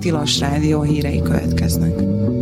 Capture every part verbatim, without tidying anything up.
Tilos Rádió hírei következnek.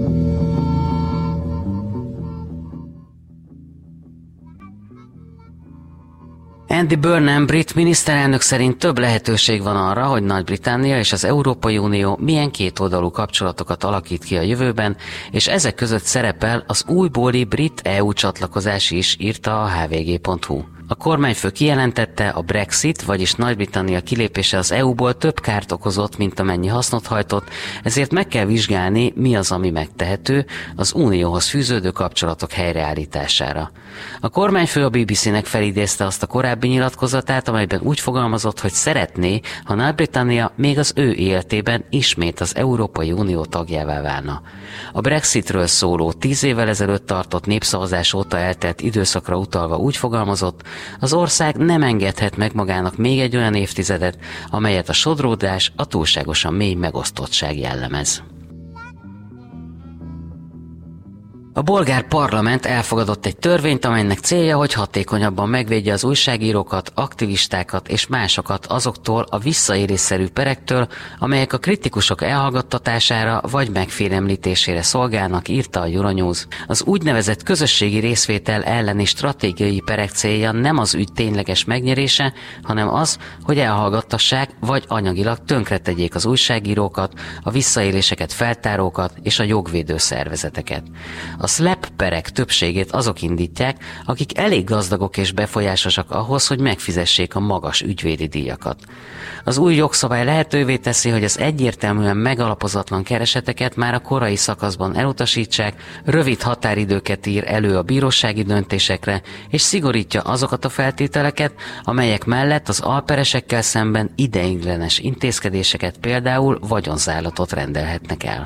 Andy Burnham brit miniszterelnök szerint több lehetőség van arra, hogy Nagy-Britannia és az Európai Unió milyen kétoldalú kapcsolatokat alakít ki a jövőben, és ezek között szerepel az újbóli brit é u csatlakozás is, írta a há vé gé pont hú. A kormányfő kijelentette, a Brexit, vagyis Nagy-Britannia kilépése az é u-ból több kárt okozott, mint amennyi hasznot hajtott, ezért meg kell vizsgálni, mi az, ami megtehető az unióhoz fűződő kapcsolatok helyreállítására. A kormányfő a bé bé cé-nek felidézte azt a korábbi nyilatkozatát, amelyben úgy fogalmazott, hogy szeretné, ha Nagy-Britannia még az ő életében ismét az Európai Unió tagjává válna. A Brexitről szóló tíz évvel ezelőtt tartott népszavazás óta eltelt időszakra utalva úgy fogalmazott, az ország nem engedhet meg magának még egy olyan évtizedet, amelyet a sodródás, a túlságosan mély megosztottság jellemez. A bolgár parlament elfogadott egy törvényt, amelynek célja, hogy hatékonyabban megvédje az újságírókat, aktivistákat és másokat azoktól a visszaélésszerű perektől, amelyek a kritikusok elhallgattatására vagy megfélemlítésére szolgálnak, írta a Euronews. Az úgynevezett közösségi részvétel elleni stratégiai perek célja nem az ügy tényleges megnyerése, hanem az, hogy elhallgattassák vagy anyagilag tönkretegyék az újságírókat, a visszaéléseket feltárókat és a jogvédő szervezeteket. A slap perek többségét azok indítják, akik elég gazdagok és befolyásosak ahhoz, hogy megfizessék a magas ügyvédi díjakat. Az új jogszabály lehetővé teszi, hogy az egyértelműen megalapozatlan kereseteket már a korai szakaszban elutasítsák, rövid határidőket ír elő a bírósági döntésekre, és szigorítja azokat a feltételeket, amelyek mellett az alperesekkel szemben ideiglenes intézkedéseket, például vagyonzállatot rendelhetnek el.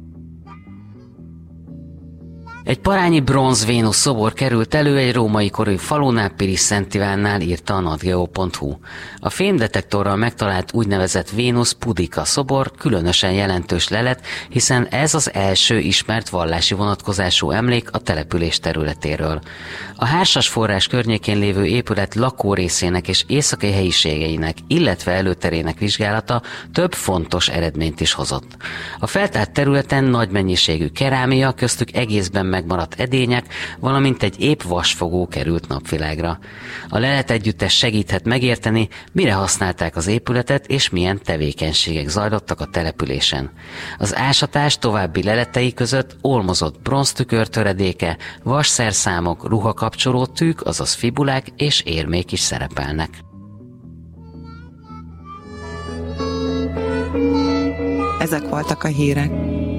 Egy parányi bronz Vénusz szobor került elő egy római korú falunál, Piris Szent Ivánnál, írta a natgeo pont hú. A fémdetektorral megtalált úgynevezett Vénusz Pudica szobor különösen jelentős lelet, hiszen ez az első ismert vallási vonatkozású emlék a település területéről. A Hársas forrás környékén lévő épület lakórészének és északi helyiségeinek, illetve előterének vizsgálata több fontos eredményt is hozott. A feltárt területen nagy mennyiségű kerámia, köztük egészben megmaradt edények, valamint egy épp vasfogó került napvilágra. A lelet együttes segíthet megérteni, mire használták az épületet, és milyen tevékenységek zajlottak a településen. Az ásatás további leletei között olmozott bronztükör töredéke, vasszerszámok, ruhakapcsoló tűk, azaz fibulák és érmék is szerepelnek. Ezek voltak a hírek.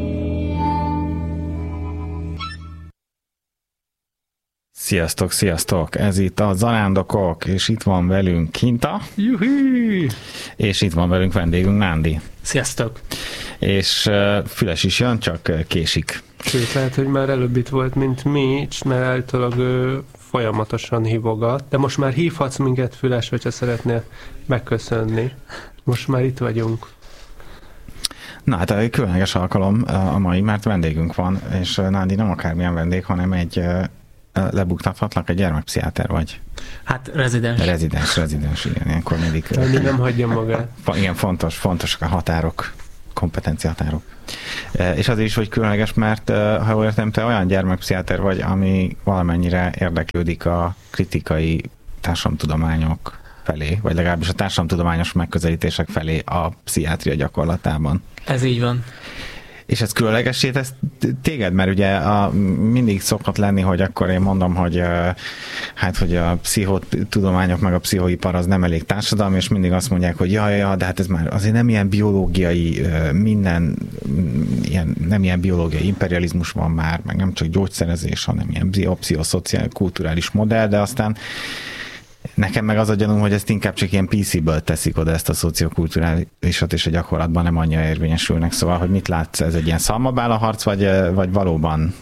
Sziasztok, sziasztok! Ez itt a Zarándokok, és itt van velünk Kinta. Juhű! És itt van velünk vendégünk Nándi. Sziasztok! És uh, Füles is jön, csak uh, késik. Sőt, lehet, hogy már előbb itt volt, mint mi, mert általában ő folyamatosan hívogat, de most már hívhatsz minket, Füles, hogyha szeretnél megköszönni. Most már itt vagyunk. Na hát egy különleges alkalom a mai, mert vendégünk van, és Nándi nem akármilyen vendég, hanem egy lebuktathatlak, egy gyermekpszichiáter vagy. Hát rezidens. Rezidens, rezidens, igen, ilyenkor mindig. Nem hagyja magát. Igen, fontos, fontos a határok, kompetencia határok. És azért is, hogy különleges, mert ha jól értem, te olyan gyermekpszichiáter vagy, ami valamennyire érdeklődik a kritikai társadalomtudományok felé, vagy legalábbis a társadalomtudományos megközelítések felé a pszichiátria gyakorlatában. Ez így van. És ez különlegessé tesz téged, mert ugye a, mindig szokott lenni, hogy akkor én mondom, hogy hát, hogy a pszichotudományok meg a pszichoipar az nem elég társadalmi, és mindig azt mondják, hogy jaj, jaj, de hát ez már azért nem ilyen biológiai, minden, ilyen, nem ilyen biológiai imperializmus van már, meg nem csak gyógyszerezés, hanem ilyen pszichoszociális, kulturális modell, de aztán nekem meg az a gyanúm, hogy ezt inkább csak ilyen pé cé-ből teszik oda, ezt a szociokulturálisat, és a gyakorlatban nem annyira érvényesülnek. Szóval, hogy mit látsz, ez egy ilyen szalmabála harc, vagy, vagy valóban?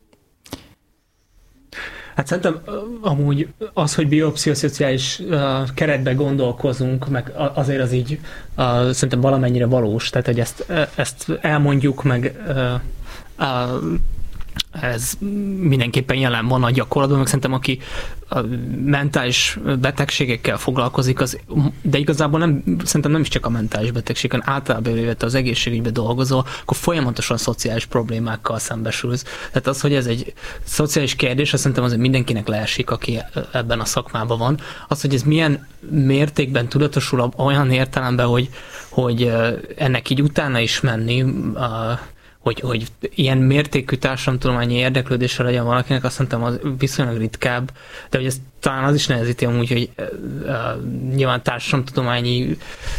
Hát szerintem amúgy az, hogy biopszichoszociális uh, keretben gondolkozunk, meg azért az így uh, szerintem valamennyire valós, tehát hogy ezt, ezt elmondjuk, meg uh, uh, ez mindenképpen jelen van a gyakorlatban, meg szerintem aki a mentális betegségekkel foglalkozik, az, de igazából nem, szerintem nem is csak a mentális betegség, hanem általában véve az egészségügyben dolgozol, akkor folyamatosan szociális problémákkal szembesülsz. Tehát az, hogy ez egy szociális kérdés, azt szerintem azért mindenkinek leesik, aki ebben a szakmában van. Az, hogy ez milyen mértékben tudatosul olyan értelemben, hogy, hogy ennek így utána is menni, Hogy, hogy ilyen mértékű társadalomtudományi érdeklődésre legyen valakinek, azt mondtam, az viszonylag ritkább, de hogy ez talán az is nehezíti amúgy, hogy uh, nyilván társadalomtudományi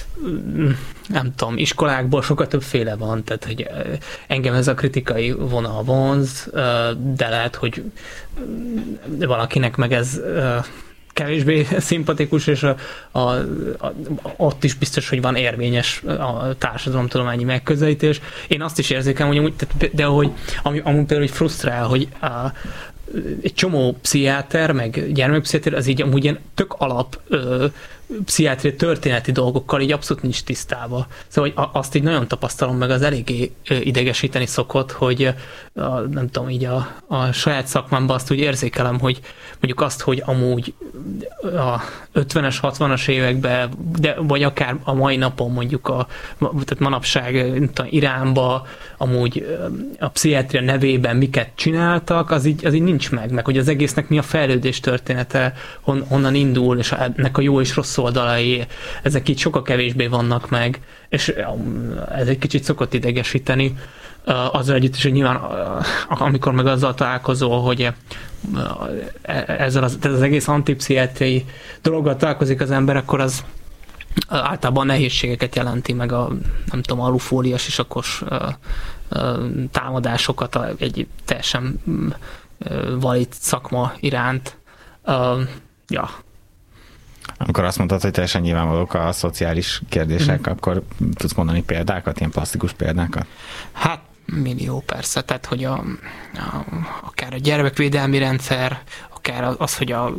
nem tudom, iskolákból sokkal többféle van, tehát hogy uh, engem ez a kritikai vonal vonz, uh, de lehet, hogy valakinek meg ez uh, kevésbé szimpatikus, és a, a, a, ott is biztos, hogy van érvényes a társadalomtudományi megközelítés. Én azt is érzékelem, hogy amúgy, de hogy ami, amúgy például hogy frusztrál, hogy a, egy csomó pszichiáter, meg gyermekpszichiáter, az így amúgy ilyen tök alap ö, pszichiátria történeti dolgokkal így abszolút nincs tisztában. Szóval hogy azt így nagyon tapasztalom, meg az eléggé idegesíteni szokott, hogy a, nem tudom, így a, a saját szakmámban azt úgy érzékelem, hogy mondjuk azt, hogy amúgy a ötvenes, hatvanas években, de, vagy akár a mai napon mondjuk a, tehát manapság tudom, Iránba amúgy a pszichiátria nevében miket csináltak, az így, az így nincs meg, meg hogy az egésznek mi a fejlődés története, hon, honnan indul, és ennek a jó és rossz oldalai, ezek így sokkal kevésbé vannak meg, és ez egy kicsit szokott idegesíteni. Azzal együtt is, hogy nyilván amikor meg azzal találkozol, hogy ezzel az, az egész antipszichiátriai dologgal találkozik az ember, akkor az általában nehézségeket jelenti, meg a nem tudom, alufólia sisakos támadásokat egy teljesen valid szakma iránt. Ja. Amikor azt mondtad, hogy teljesen nyilvánvalók a szociális kérdések, mm. akkor tudsz mondani példákat, ilyen plastikus példákat? Hát millió persze, tehát hogy a, a, akár a gyermekvédelmi rendszer, akár az, hogy a,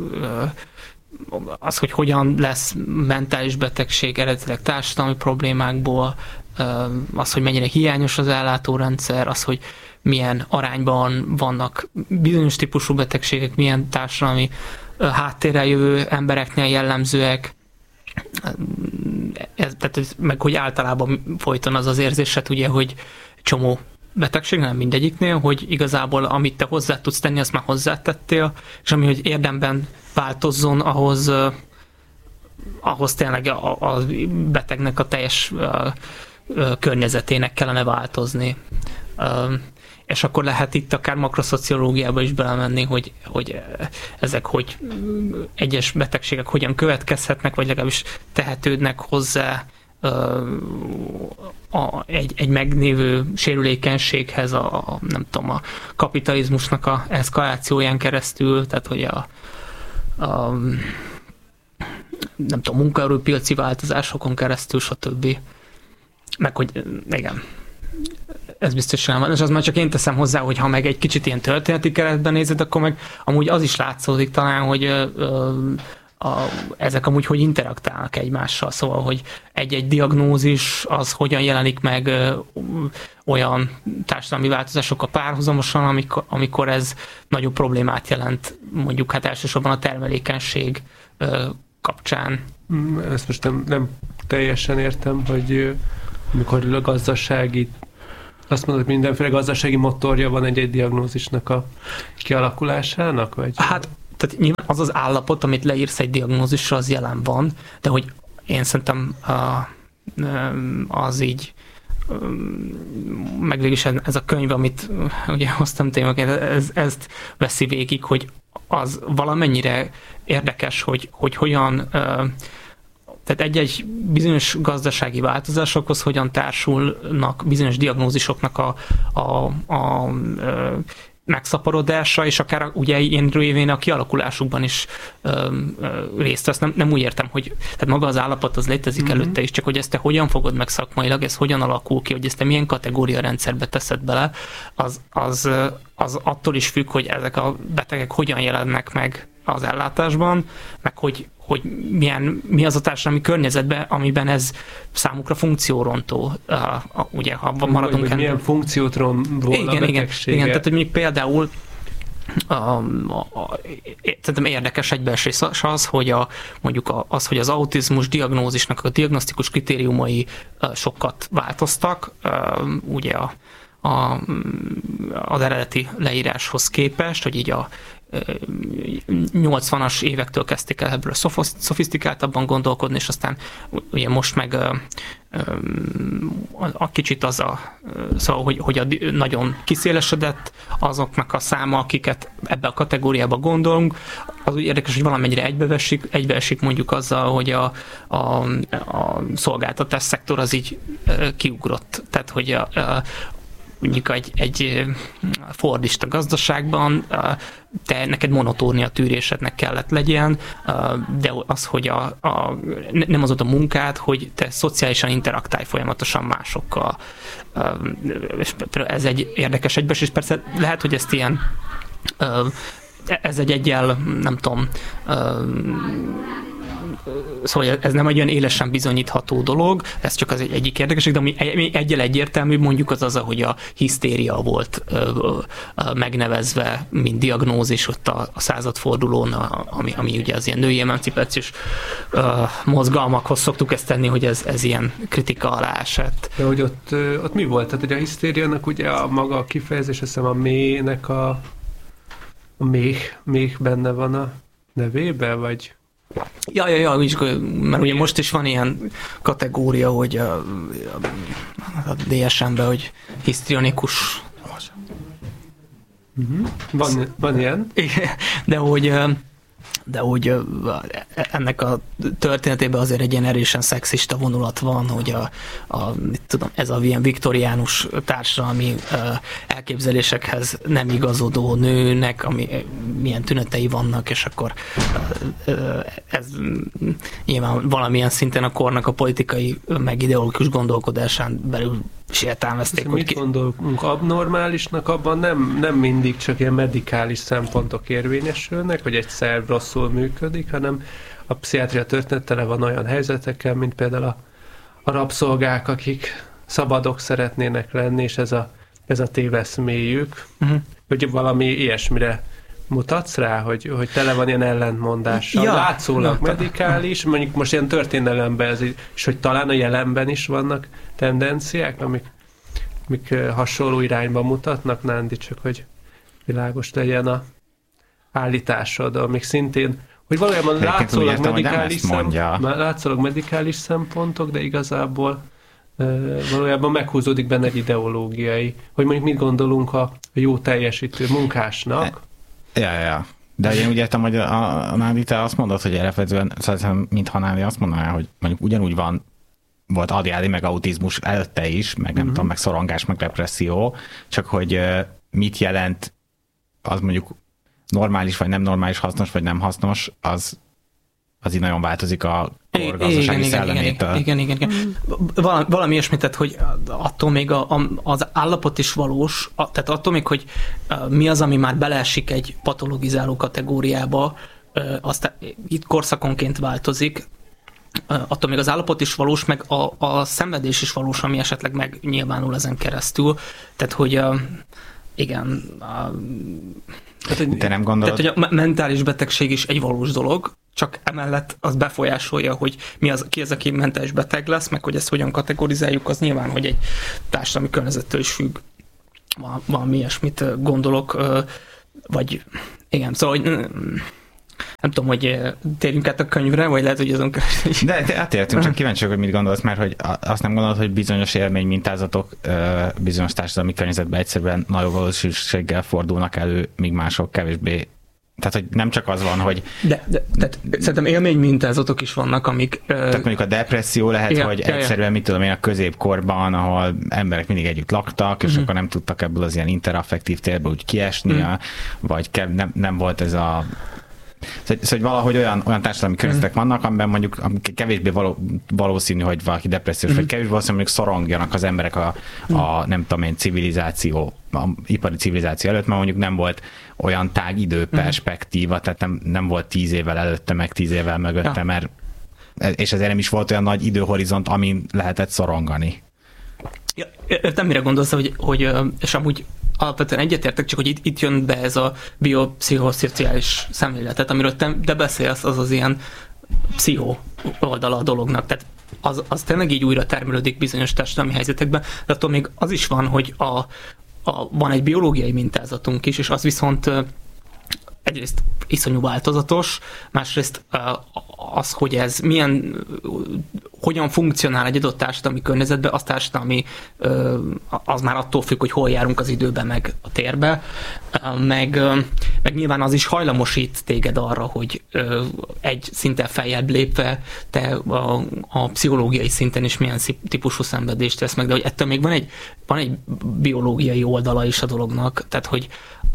az, hogy hogyan lesz mentális betegség eredetileg társadalmi problémákból, az, hogy mennyire hiányos az ellátórendszer, az, hogy milyen arányban vannak bizonyos típusú betegségek, milyen társadalmi háttérrel jövő embereknél jellemzőek, ez, tehát, meg hogy általában folyton az az érzésed, ugye, hogy csomó betegség, nem mindegyiknél, hogy igazából amit te hozzá tudsz tenni, azt már hozzátettél, és ami, hogy érdemben változzon, ahhoz, ahhoz tényleg a, a betegnek a teljes a, a környezetének kellene változni. És akkor lehet itt akár makroszociológiába is belemenni, hogy, hogy ezek hogy egyes betegségek hogyan következhetnek, vagy legalábbis tehetődnek hozzá a, egy, egy megnévő sérülékenységhez, a, a, nem tudom, a kapitalizmusnak a eszkalációján keresztül, tehát hogy a, a nem tudom, munkaerőpiaci változásokon keresztül, stb. Meg hogy igen, ez biztos nem van, és az már csak én teszem hozzá, hogy ha meg egy kicsit ilyen történeti keretben nézed, akkor meg amúgy az is látszódik talán, hogy ö, ö, a, ezek amúgy hogy interaktálnak egymással, szóval, hogy egy-egy diagnózis az hogyan jelenik meg ö, olyan társadalmi változásokkal párhuzamosan, amikor, amikor ez nagyobb problémát jelent, mondjuk hát elsősorban a termelékenység ö, kapcsán. Ezt most nem, nem teljesen értem, hogy amikor a gazdasági, azt mondod, hogy mindenféle gazdasági motorja van egy-egy diagnózisnak a kialakulásának? Vagy? Hát, tehát nyilván az az állapot, amit leírsz egy diagnózisra, az jelen van, de hogy én szerintem az így, meg végülis ez a könyv, amit ugye hoztam témaként, ez, ezt veszi végig, hogy az valamennyire érdekes, hogy, hogy hogyan tehát egy-egy bizonyos gazdasági változásokhoz hogyan társulnak bizonyos diagnózisoknak a, a, a, a megszaporodása, és akár ugye ilyen révén a kialakulásukban is ö, ö, részt vesz. Nem, nem úgy értem, hogy tehát maga az állapot az létezik mm-hmm. előtte is, csak hogy ezt te hogyan fogod meg szakmailag, ez hogyan alakul ki, hogy ezt te milyen kategória rendszerbe teszed bele, az, az, az attól is függ, hogy ezek a betegek hogyan jelennek meg az ellátásban, meg hogy hogy milyen, mi az a társadalmi környezetben, amiben ez számukra funkciórontó. Uh, ugye, ha maradunk... Hogy, hogy milyen funkciót ron volna igen, a igen, igen, tehát hogy mondjuk például A, a, a, szerintem érdekes egybeesés az, hogy a, mondjuk a, az, hogy az autizmus diagnózisnak a diagnosztikus kritériumai sokat változtak, ugye a, a, az eredeti leíráshoz képest, hogy így a nyolcvanas évektől kezdték el ebből szofisztikáltabban gondolkodni, és aztán ugye most meg a, a kicsit az a, szóval, hogy, hogy a nagyon kiszélesedett azoknak a száma, akiket ebbe a kategóriába gondolunk, az úgy érdekes, hogy valamennyire egybeesik, egybeesik mondjuk azzal, hogy a, a, a szolgáltatás szektor az így kiugrott. Tehát, hogy a, a mondjuk egy, egy fordista gazdaságban te neked monotónia tűrésednek kellett legyen, de az, hogy a, a, nem az ott a munkád, hogy te szociálisan interaktálj folyamatosan másokkal. Ez egy érdekes egybeesés, és persze lehet, hogy ezt ilyen ez egy egyel, nem tudom, szóval ez nem egy olyan élesen bizonyítható dolog, ez csak az egy, egyik érdekesség, de ami egyel egyértelmű mondjuk az az, hogy a hisztéria volt ö, ö, megnevezve, mint diagnózis ott a, a századfordulón, a, ami, ami ugye az ilyen női emancipációs ö, mozgalmakhoz szoktuk ezt tenni, hogy ez, ez ilyen kritika alá esett. De hogy ott, ott mi volt? Tehát, hogy a hisztériának ugye a maga a kifejezés, azt hiszem a méhnek a, a méh, méh benne van a nevébe, vagy... Ja, ja, ja, mert ugye most is van ilyen kategória, hogy a, a dé es em-ben, hogy hisztrionikus. Uh-huh. Van, van ilyen? De hogy, de hogy ennek a történetében azért egy ilyen erősen szexista vonulat van, hogy a, a mit tudom, ez a ilyen viktoriánus társadalmi elképzelésekhez nem igazodó nőnek, ami, milyen tünetei vannak, és akkor ez nyilván valamilyen szinten a kornak a politikai meg ideológikus gondolkodásán belül is értelmezték. Mit ki... gondolunk abnormálisnak, abban nem, nem mindig csak ilyen medikális szempontok érvényesülnek, hogy egy szerv rosszul működik, hanem a pszichiátria történetele van olyan helyzetekkel, mint például a, a rabszolgák, akik szabadok szeretnének lenni, és ez a, ez a téveszméjük, uh-huh. hogy valami ilyesmire mutatsz rá, hogy, hogy tele van ilyen ellentmondással. Ja, látszólag ja, medikális, mondjuk most ilyen történelemben, ez, és hogy talán a jelenben is vannak tendenciák, amik, amik hasonló irányba mutatnak, Nándi, csak hogy világos legyen a állításod, amik szintén, hogy valójában látszólag, értem, medikális szem, látszólag medikális szempontok, de igazából uh, valójában meghúzódik benne egy ideológiai, hogy mondjuk mit gondolunk a jó teljesítő munkásnak. Ja, ja. De én úgy értem, hogy a, a Nándi, te azt mondod, hogy alapvetően, szóval, mintha Nándi azt mondaná, hogy mondjuk ugyanúgy van, volt á dé há dé, meg autizmus előtte is, meg nem uh-huh. tudom, meg szorongás, meg depresszió, csak hogy uh, mit jelent az mondjuk normális, vagy nem normális, hasznos, vagy nem hasznos, az, az így nagyon változik a kor gazdasági szellemétől. Igen, igen, igen. igen. Valami, valami ilyesmit, tehát, hogy attól még a, a, az állapot is valós, a, tehát attól még, hogy mi az, ami már beleesik egy patologizáló kategóriába, aztán itt korszakonként változik, attól még az állapot is valós, meg a, a szenvedés is valós, ami esetleg megnyilvánul ezen keresztül. Tehát, hogy igen... A, Tehát, Te nem gondolod? Tehát, hogy a mentális betegség is egy valós dolog, csak emellett az befolyásolja, hogy mi az, ki az, aki mentális beteg lesz, meg hogy ezt hogyan kategorizáljuk, az nyilván, hogy egy társadalmi környezettől is függ. Valami ilyesmit gondolok, vagy igen, szóval, hogy nem tudom, hogy térjünk át a könyvre, vagy lehet, hogy azon keresni. De, de átértünk, csak kíváncsi vagyok, hogy mit gondolsz, mert hogy azt nem gondolod, hogy bizonyos élménymintázatok bizonyos társadalmi környezetben egyszerűen nagyobb valószínűséggel fordulnak elő, míg mások kevésbé. Tehát, hogy nem csak az van, hogy... De, de tehát szerintem élménymintázatok is vannak, amik... Tehát mondjuk a depresszió lehet, ja, hogy ja, egyszerűen, ja. mit tudom én, a középkorban, ahol emberek mindig együtt laktak, és uh-huh. akkor nem tudtak ebből az ilyen interaffektív térből úgy kiesni, uh-huh. vagy kev, nem, nem volt ez a Szóval, szóval valahogy olyan, olyan társadalmi környezetek mm. vannak, amiben mondjuk kevésbé való, valószínű, hogy valaki depressziós, mm. vagy kevésbé valószínű, hogy szorongjanak az emberek a, a nem tudom én, civilizáció, a ipari civilizáció előtt, mert mondjuk nem volt olyan tág időperspektíva, tehát nem, nem volt tíz évvel előtte, meg tíz évvel mögötte, ja. mert és ezért nem is volt olyan nagy időhorizont, amin lehetett szorongani. Ja, értem, mire gondolsz, hogy, hogy és amúgy alapvetően egyetértek, csak hogy itt, itt jön be ez a biopszichoszociális szemléletet, amiről te, te beszélsz, az az ilyen pszichó oldala a dolognak. Tehát az, az tényleg így újra termelődik bizonyos társadalmi helyzetekben, de attól még az is van, hogy a, a, van egy biológiai mintázatunk is, és az viszont egyrészt iszonyú változatos, másrészt az, hogy ez milyen, hogyan funkcionál egy adott társadalmi környezetben, az társadalmi, az már attól függ, hogy hol járunk az időben, meg a térbe, meg, meg nyilván az is hajlamosít téged arra, hogy egy szinten feljebb lépve te a, a pszichológiai szinten is milyen típusú szenvedést vesz meg, de hogy ettől még van egy, van egy biológiai oldala is a dolognak, tehát hogy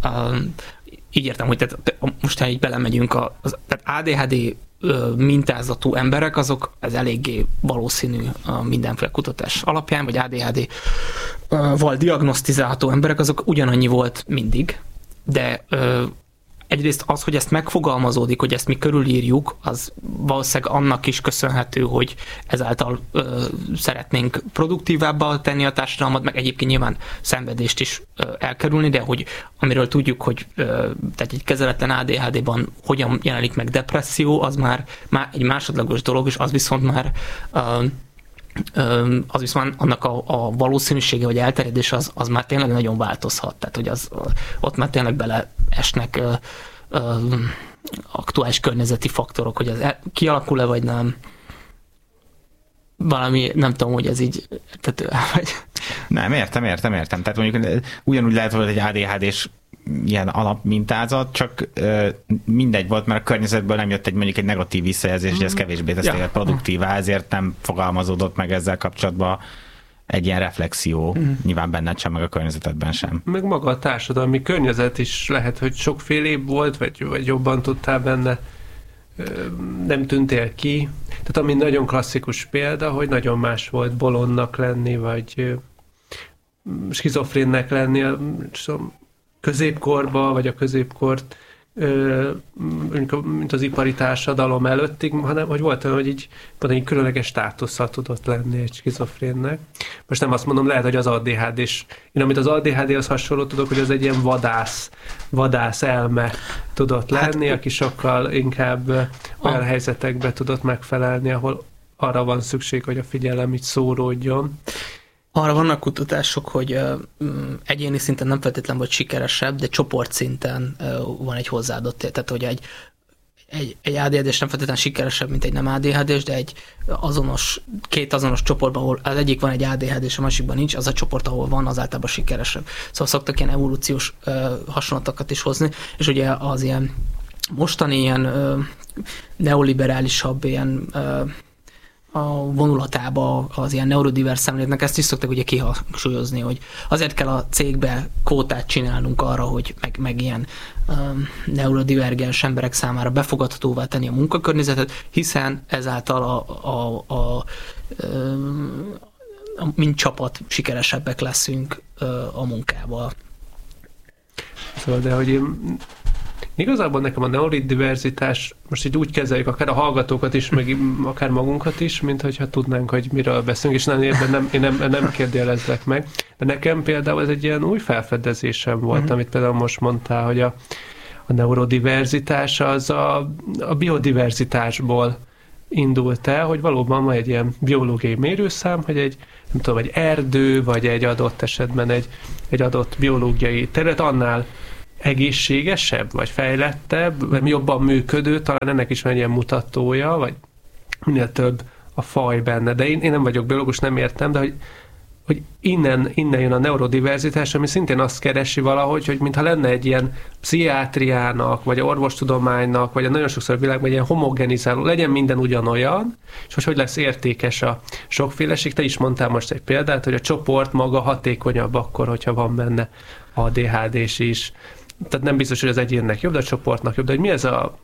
így értem, hogy tehát, most ha így belemegyünk, a, az, tehát á dé há dé mintázatú emberek, azok ez eléggé valószínű a mindenféle kutatás alapján, vagy á dé há dé-val diagnosztizálható emberek, azok ugyanannyi volt mindig, de ö, egyrészt az, hogy ezt megfogalmazódik, hogy ezt mi körülírjuk, az valószínűleg annak is köszönhető, hogy ezáltal ö, szeretnénk produktívábbá tenni a társadalmat, meg egyébként nyilván szenvedést is ö, elkerülni, de hogy amiről tudjuk, hogy ö, tehát egy kezeletlen á dé há dé-ban hogyan jelenik meg depresszió, az már, már egy másodlagos dolog, és az viszont már ö, az viszont annak a, a valószínűsége, vagy elterjedés az, az már tényleg nagyon változhat. Tehát, hogy az, ott már tényleg beleesnek ö, ö, aktuális környezeti faktorok, hogy az el, kialakul-e, vagy nem. Valami, nem tudom, hogy ez így... Tehát, vagy... Nem, értem, értem, értem. Tehát mondjuk ugyanúgy lehet, hogy egy á dé há dés ilyen alapmintázat, csak ö, mindegy volt, mert a környezetből nem jött egy mondjuk egy negatív visszajelzés, mm. hogy ez kevésbé tesz téged produktívá, ezért nem fogalmazódott meg ezzel kapcsolatban egy ilyen reflexió, mm. nyilván benned sem, meg a környezetedben sem. Meg maga a társadalmi környezet is lehet, hogy sokfélébb volt, vagy, vagy jobban tudtál benne, ö, nem tűntél ki. Tehát ami nagyon klasszikus példa, hogy nagyon más volt bolondnak lenni, vagy ö, skizofrénnek lenni, középkorba, vagy a középkort, mint az ipari társadalom előttig, hanem hogy volt olyan, hogy így egy különleges státusszal tudott lenni egy skizofrénnek. Most nem azt mondom, lehet, hogy az á dé há dés, én amit az á dé há dé-hoz hasonló tudok, hogy az egy ilyen vadász, vadász elme tudott lenni, hát, aki sokkal inkább olyan a... helyzetekbe tudott megfelelni, ahol arra van szükség, hogy a figyelem így szóródjon. Arra vannak kutatások, hogy uh, egyéni szinten nem feltétlenül vagy sikeresebb, de csoportszinten uh, van egy hozzáadott, tehát hogy egy, egy, egy á dé há dés nem feltétlenül sikeresebb, mint egy nem á dé há dés, de egy azonos, két azonos csoportban, ahol az egyik van egy á dé há dés, a másikban nincs, az a csoport, ahol van, az általában sikeresebb. Szóval szoktak ilyen evolúciós uh, hasonlatokat is hozni, és ugye az ilyen mostani ilyen uh, neoliberálisabb, ilyen uh, a vonulatába az ilyen neurodivers szemléletnek, ezt is szokták ugye kihangsúlyozni, hogy azért kell a cégbe kvótát csinálnunk arra, hogy meg, meg ilyen um, neurodivergens emberek számára befogadhatóvá tenni a munkakörnyezetet, hiszen ezáltal a, a, a, a, a mint csapat sikeresebbek leszünk a munkával. Szóval, de hogy én igazából nekem a neurodiverzitás, most így úgy kezeljük akár a hallgatókat is, meg akár magunkat is, mint hogyha tudnánk, hogy miről beszélünk, és nem, érben nem, én nem, nem kérdőjelezlek meg. De nekem például ez egy ilyen új felfedezésem volt, uh-huh. amit például most mondtál, hogy a, a neurodiverzitás az a, a biodiverzitásból indult el, hogy valóban van egy ilyen biológiai mérőszám, hogy egy, nem tudom, egy erdő, vagy egy adott esetben egy, egy adott biológiai terület annál egészségesebb, vagy fejlettebb, vagy jobban működő, talán ennek is van egy ilyen mutatója, vagy minél több a faj benne. De én, én nem vagyok biológus, nem értem, de hogy, hogy innen, innen jön a neurodiverzitás, ami szintén azt keresi valahogy, hogy mintha lenne egy ilyen pszichiátriának, vagy orvostudománynak, vagy a nagyon sokszor a világban egy ilyen homogenizáló, legyen minden ugyanolyan, és hogy hogy lesz értékes a sokféleség. Te is mondtál most egy példát, hogy a csoport maga hatékonyabb akkor, hogyha van benne á dé há dés is. Tehát nem biztos, hogy az egyénnek jobb, de a csoportnak jobb. De hogy mi ez a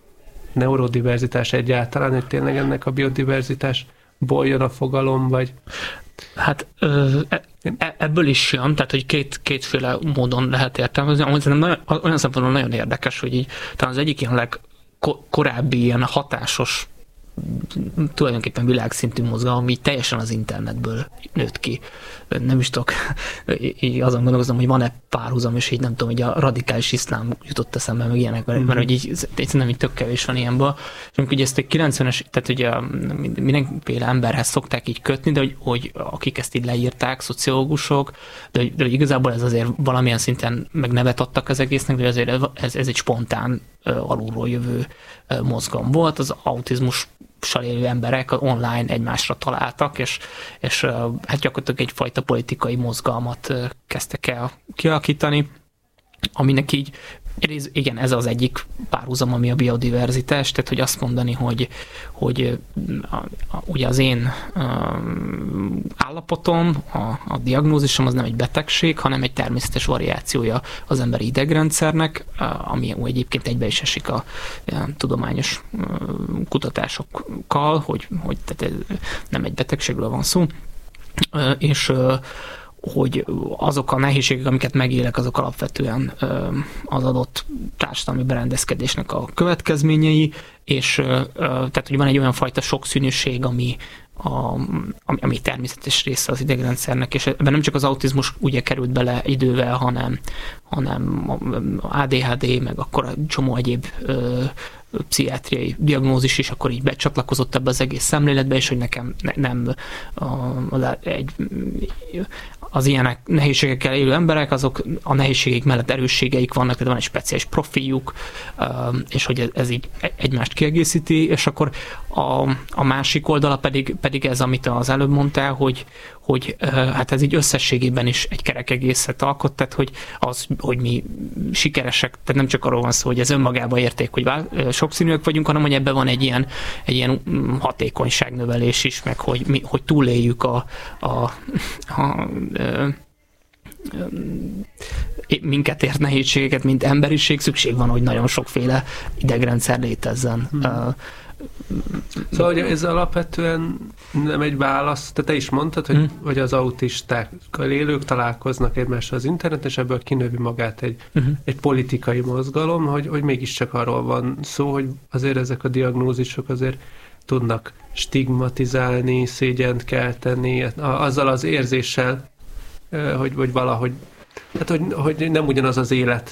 neurodiverzitás egyáltalán, hogy tényleg ennek a biodiverzitásból jön a fogalom, vagy... Hát ö, e, ebből is jön, tehát hogy két, kétféle módon lehet értelmezni. Amúgy szerintem nagyon, olyan szempontból nagyon érdekes, hogy így talán az egyik ilyen legkorábbi ilyen hatásos, tulajdonképpen világszintű mozgalom, ami teljesen az internetből nőtt ki. Nem is tudok, így azon gondolkozom, hogy van-e párhuzam, és így nem tudom, hogy a radikális iszlám jutott eszembe, meg ilyenek, mert, mm-hmm. mert hogy így nem így tök kevés van ilyenből. És amikor ugye ezt a kilencvenes, tehát ugye mindenféle emberhez szokták így kötni, de hogy, hogy akik ezt így leírták, szociológusok, de hogy, de hogy igazából ez azért valamilyen szinten meg nevet adtak az egésznek, de azért ez, ez egy spontán, alulról jövő mozgalom volt. Az autizmus élő emberek online egymásra találtak, és, és hát gyakorlatilag egyfajta politikai mozgalmat kezdtek el kialakítani, aminek így, igen, ez az egyik párhuzam, ami a biodiverzitás, tehát hogy azt mondani, hogy, hogy a, a, ugye az én a, állapotom, a, a diagnózisom az nem egy betegség, hanem egy természetes variációja az emberi idegrendszernek, ami egyébként egybe is esik a, a tudományos kutatásokkal, hogy, hogy tehát nem egy betegségről van szó, és hogy azok a nehézségek, amiket megélek, azok alapvetően az adott társadalmi berendezkedésnek a következményei, és tehát, hogy van egy olyan fajta sokszínűség, ami, a, ami természetes része az idegrendszernek, és ebben nem csak az autizmus ugye került bele idővel, hanem, hanem á dé há dé, meg akkor a csomó egyéb pszichiátriai diagnózis is akkor így becsatlakozott ebbe az egész szemléletbe, és hogy nekem ne, nem a, a, egy, az ilyen nehézségekkel élő emberek, azok a nehézségek mellett erősségeik vannak, tehát van egy speciális profiljuk, és hogy ez így egymást kiegészíti, és akkor a, a másik oldala pedig, pedig ez, amit az előbb mondtál, hogy, hogy hát ez így összességében is egy kerek egészet alkot, tehát hogy az, hogy mi sikeresek, tehát nem csak arról van szó, hogy ez önmagában érték, hogy sokszínűek vagyunk, hanem hogy ebben van egy ilyen, egy ilyen hatékonyságnövelés is, meg hogy, mi, hogy túléljük a, a, a, a minket ért nehézségeket, mint emberiség, szükség van, hogy nagyon sokféle idegrendszer létezzen. Hmm. Szóval hogy ez alapvetően nem egy válasz, te, te is mondtad, hogy, hmm. hogy az autistákkal élők találkoznak egymással az interneten, és ebből kinövi magát egy, hmm. egy politikai mozgalom, hogy, hogy mégiscsak arról van szó, hogy azért ezek a diagnózisok azért tudnak stigmatizálni, szégyent kelteni, azzal az érzéssel, hogy, hogy valahogy, hát hogy, hogy nem ugyanaz az élet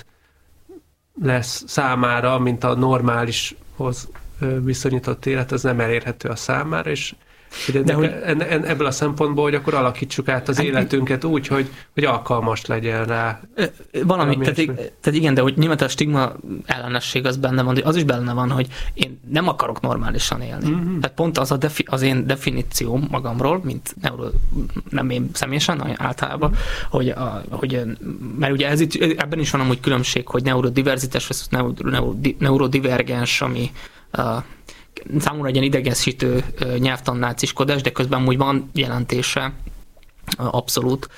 lesz számára, mint a normálishoz viszonyított élet, az nem elérhető a számára, és de hogy ebből a szempontból, hogy akkor alakítsuk át az életünket úgy, hogy, hogy alkalmas legyen rá. Valami, tehát, tehát igen, de hogy nyilván a stigma ellenesség az benne van, de az is benne van, hogy én nem akarok normálisan élni. Mm-hmm. Tehát pont az a defi, az én definícióm magamról, mint neuro, nem én személyesen, hanem általában, mm-hmm. hogy, a, hogy mert ugye ez itt, ebben is van amúgy különbség, hogy neurodiverzitás, vagy neuro, neuro, neurodivergens, ami a, számomra egy ilyen idegesítő nyelvtannáciskodás, de közben úgy van jelentése, abszolút.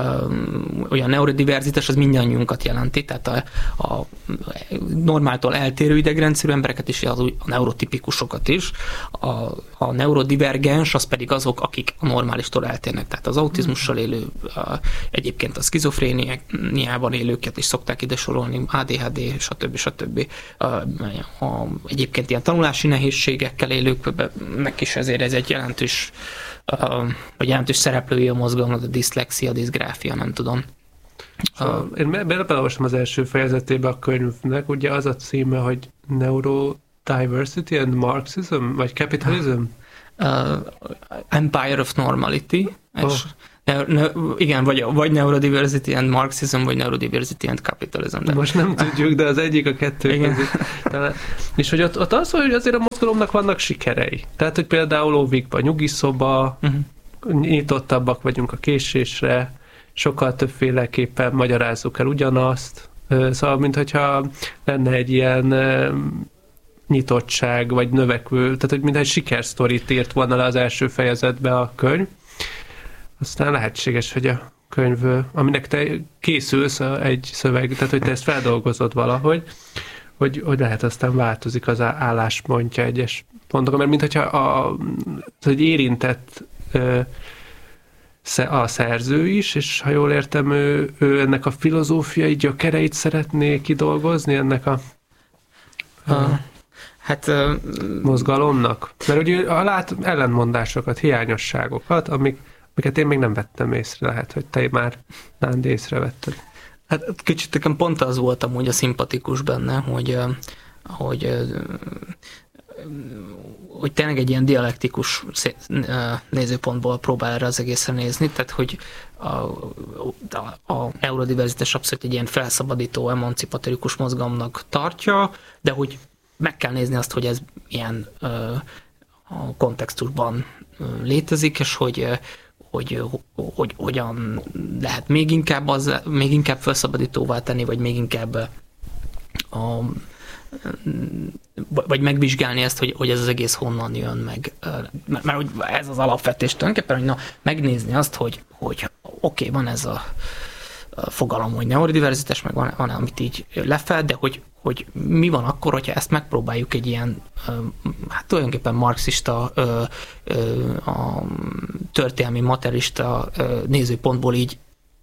Olyan neurodiverzitás az mindannyiunkat jelenti, tehát a, a normáltól eltérő idegrendszerű embereket is, az új, a neurotipikusokat is. A, a neurodivergens az pedig azok, akik a normálistól eltérnek, tehát az autizmussal élő, egyébként a szkizofréniában élőket is szokták ide sorolni, á dé há dé, stb. stb. A, a, egyébként ilyen tanulási nehézségekkel élőknek is ezért ez egy jelentős Uh, vagy jelentős szereplői a mozgalomnak, a diszlexia, diszgráfia, nem tudom. Szóval uh, én beleolvastam az első fejezetébe a könyvnek, ugye az a címe, hogy Neurodiversity and Marxism, vagy Capitalism? Uh, Empire of Normality. Oh. És ne, ne, igen, vagy, vagy Neurodiversity and Marxism, vagy Neurodiversity and Capitalism. De... Most nem tudjuk, de az egyik a kettő között. És hogy ott, ott az, hogy azért a mozgalomnak vannak sikerei. Tehát, hogy például Óvikban nyugiszoba, uh-huh. nyitottabbak vagyunk a késésre, sokkal többféleképpen magyarázzuk el ugyanazt. Szóval, mintha lenne egy ilyen nyitottság, vagy növekvő, tehát, hogy mintha egy sikersztorit írt volna le az első fejezetbe a könyv. Aztán lehetséges, hogy a könyv, aminek te készülsz egy szöveg, tehát hogy te ezt feldolgozod valahogy, hogy, hogy lehet aztán változik az álláspontja egyes pontokon, mert mintha a, egy érintett a szerző is, és ha jól értem, ő, ő ennek a filozófiai gyökereit szeretné kidolgozni, ennek a, a uh, hát, uh, mozgalomnak. Mert ugye lát ellentmondásokat, hiányosságokat, amik, amiket én még nem vettem észre, lehet, hogy te már Nándi észrevetted. Hát kicsit nekem pont az volt amúgy a szimpatikus benne, hogy, hogy hogy tényleg egy ilyen dialektikus nézőpontból próbál erre az egészre nézni, tehát hogy a, a, a eurodiverzitás abszolút egy ilyen felszabadító, emancipatorikus mozgalomnak tartja, de hogy meg kell nézni azt, hogy ez ilyen a kontextusban létezik, és hogy, hogy, hogy hogyan lehet még inkább, az, még inkább felszabadítóvá tenni, vagy még inkább a vagy megvizsgálni ezt, hogy, hogy ez az egész honnan jön meg. Mert, mert ez az alapvetés tulajdonképpen, hogy na, megnézni azt, hogy, hogy oké, okay, van ez a, a fogalom, hogy neurodiverzitás, meg van, van amit így lefed, de hogy, hogy mi van akkor, hogyha ezt megpróbáljuk egy ilyen, hát tulajdonképpen marxista, a történelmi materialista nézőpontból így